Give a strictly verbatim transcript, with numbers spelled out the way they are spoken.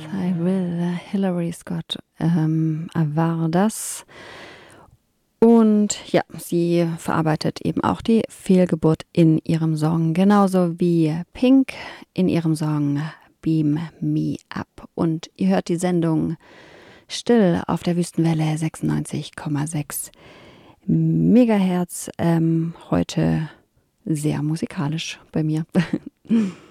I Will, Hilary Scott ähm, war das. Und ja, sie verarbeitet eben auch die Fehlgeburt in ihrem Song, genauso wie Pink in ihrem Song Beam Me Up. Und ihr hört die Sendung Still auf der Wüstenwelle sechsundneunzig Komma sechs Megahertz. Ähm, heute sehr musikalisch bei mir.